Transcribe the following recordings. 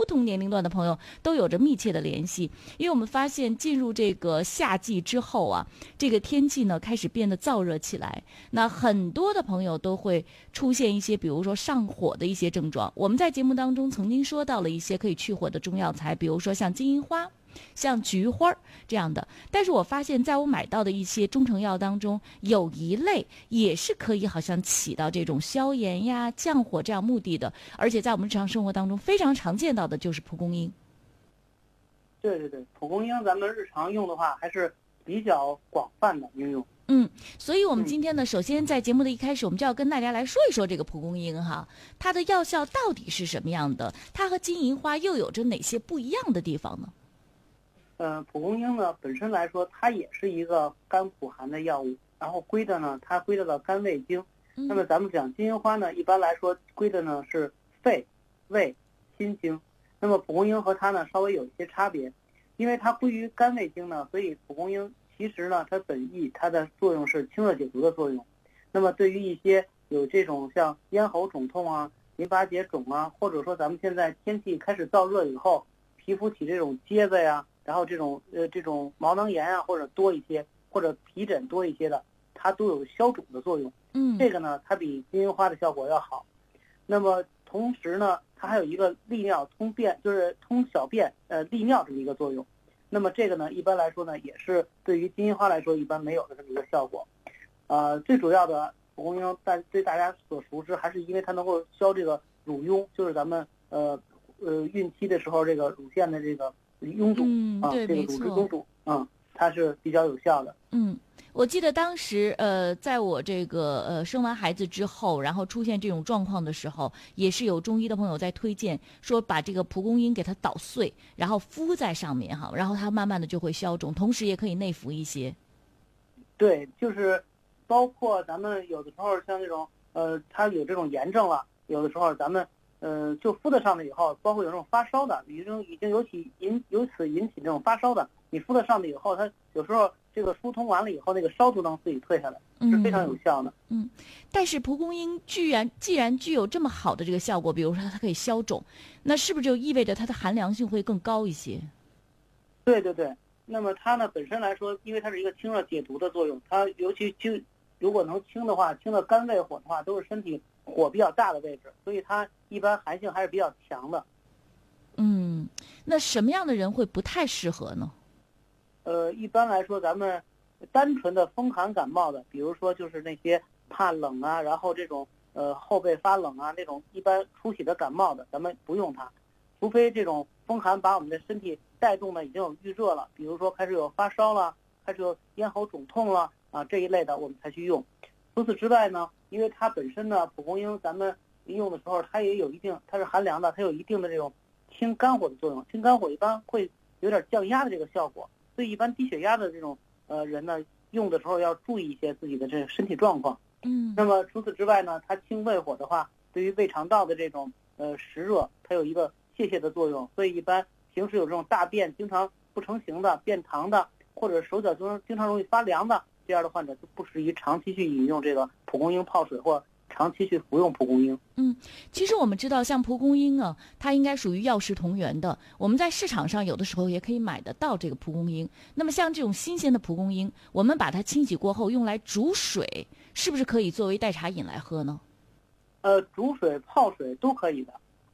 同年龄段的朋友都有着密切的联系。因为我们发现进入这个夏季之后啊，这个天气呢开始变得燥热起来，那很多的朋友都会出现一些比如说上火的一些症状。我们在节目当中曾经说到了一些可以去火的中药材，比如说像金银花、像菊花这样的。但是我发现在我买到的一些中成药当中，有一类也是可以好像起到这种消炎呀、降火这样目的的，而且在我们日常生活当中非常常见到的就是蒲公英。 对对对，蒲公英咱们日常用的话还是比较广泛的应用。 所以我们今天呢，首先在节目的一开始，我们就要跟大家来说一说这个蒲公英哈，它的药效到底是什么样的？它和金银花又有着哪些不一样的地方呢？ 蒲公英呢本身来说，它也是一个甘苦寒的药物，然后它归到肝胃经。那么咱们讲金银花呢，一般来说归的呢是肺、胃、心经。那么蒲公英和它呢稍微有一些差别，因为它归于肝胃经呢，所以蒲公英其实呢它本意它的作用是清热解毒的作用。那么对于一些有这种像咽喉肿痛啊、淋巴结肿啊，或者说咱们现在天气开始燥热以后，皮肤起这种疖子呀，然后这种毛囊炎啊，或者多一些，或者皮疹多一些的，它都有消肿的作用。这个呢它比金银花的效果要好。那么同时呢，它还有一个利尿通便，就是通小便利尿这么一个作用。那么这个呢一般来说呢也是对于金银花来说一般没有的这么一个效果。最主要的蒲公英对大家所熟知，还是因为它能够消这个乳痈，就是咱们孕期的时候这个乳腺的这个臃肿对， 这个乳汁臃肿它是比较有效的。 我记得当时在我这个生完孩子之后，然后出现这种状况的时候，也是有中医的朋友在推荐说把这个蒲公英给它捣碎，然后敷在上面哈，然后它慢慢的就会消肿，同时也可以内服一些。 对，就是包括咱们有的时候像这种它有这种炎症了，有的时候咱们就敷在上面以后，包括有这种发烧的，已经由此引起这种发烧的，你敷在上面以后，它有时候这个疏通完了以后，那个烧就能自己退下来，是非常有效的。 但是蒲公英既然具有这么好的这个效果，比如说它可以消肿，那是不是就意味着它的寒凉性会更高一些？ 对对对，那么它呢本身来说，因为它是一个清热解毒的作用，它尤其如果能清的话，清到肝胃火的话，都是身体火比较大的位置，所以它一般寒性还是比较强的。 那什么样的人会不太适合呢？ 一般来说，咱们单纯的风寒感冒的，比如说就是那些怕冷啊，然后这种后背发冷啊那种一般出血的感冒的，咱们不用它，除非这种风寒把我们的身体带动的已经有预热了，比如说开始有发烧了，开始有咽喉肿痛了这一类的我们才去用。除此之外呢，因为它本身呢蒲公英咱们用的时候它也有一定，它是寒凉的，它有一定的这种清肝火的作用，清肝火一般会有点降压的这个效果，所以一般低血压的这种人呢用的时候要注意一些自己的这个身体状况。那么除此之外呢，它清胃火的话，对于胃肠道的这种湿热，它有一个泄泻的作用，所以一般平时有这种大便经常不成形的、便溏的，或者手脚经常容易发凉的这样的患者，就不适宜长期去饮用这个蒲公英泡水或长期去服用蒲公英。 其实我们知道像蒲公英啊，它应该属于药食同源的，我们在市场上有的时候也可以买得到这个蒲公英。那么像这种新鲜的蒲公英，我们把它清洗过后用来煮水，是不是可以作为代茶饮来喝呢？ 煮水泡水都可以的。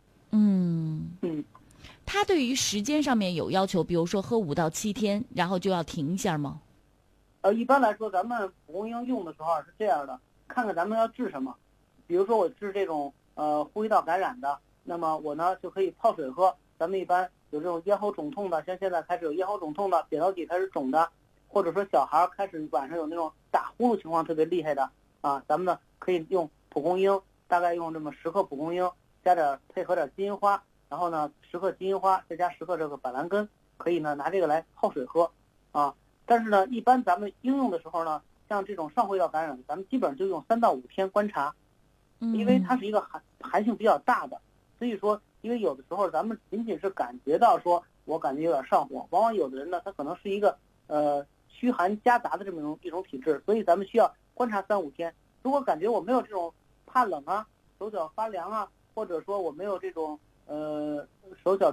它对于时间上面有要求，比如说喝5到7天，然后就要停一下吗？ 一般来说咱们蒲公英用的时候是这样的，看看咱们要治什么。比如说我治这种呼吸道感染的，那么我呢就可以泡水喝。咱们一般有这种咽喉肿痛的，像现在开始有咽喉肿痛的，扁桃体开始肿的，或者说小孩开始晚上有那种打呼噜情况特别厉害的咱们呢可以用蒲公英，大概用这么10克蒲公英，配合点金银花，然后呢10克金银花再加10克这个板蓝根，可以呢拿这个来泡水喝但是呢一般咱们应用的时候呢，像这种上呼吸道感染，咱们基本上就用3到5天观察。因为它是一个寒性比较大的，所以说因为有的时候咱们仅仅是感觉到说我感觉有点上火，往往有的人呢他可能是一个虚寒夹杂的这么一种体质，所以咱们需要观察3、5天。如果感觉我没有这种怕冷手脚发凉或者说我没有这种手脚